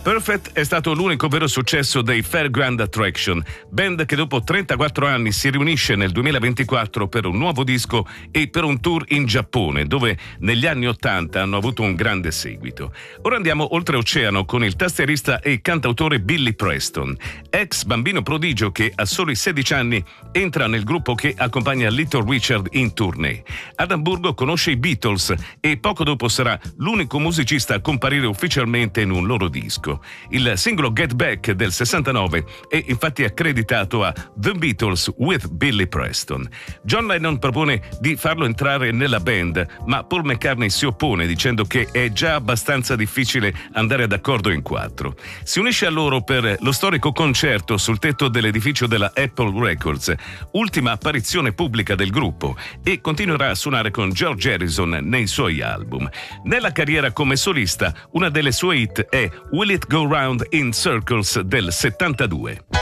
Perfect è stato l'unico vero successo dei Fairground Attraction, band che dopo 34 anni si riunisce nel 2024 per un nuovo disco e per un tour in Giappone, dove negli anni 80 hanno avuto un grande seguito. Ora andiamo oltreoceano con il tastierista e cantautore Billy Preston, ex bambino prodigio che a soli 16 anni entra nel gruppo che accompagna Little Richard in tournée. Ad Amburgo conosce i Beatles e poco dopo sarà l'unico musicista a comparire ufficialmente in un loro disco. Il singolo Get Back del 69 è infatti accreditato a The Beatles with Billy Preston. John Lennon propone di farlo entrare nella band, ma Paul McCartney si oppone dicendo che è già abbastanza difficile andare d'accordo in quattro. Si unisce a loro per lo storico concerto sul tetto dell'edificio della Apple Records, ultima apparizione pubblica del gruppo, e continuerà a suonare con George Harrison nei suoi album. Nella carriera come solista, una delle sue hit è Will It Go Round in Circles del 72.